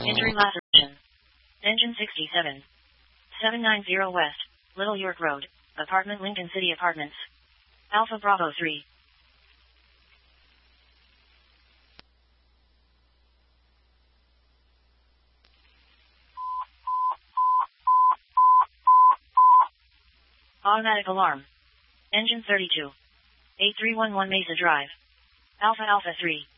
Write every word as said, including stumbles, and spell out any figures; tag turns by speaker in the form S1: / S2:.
S1: Entering laceration. Engine sixty-seven. seven ninety West, Little York Road, Apartment Lincoln City Apartments. Alpha Bravo three. Automatic alarm. Engine thirty-two. eight three one one Mesa Drive. Alpha Alpha three.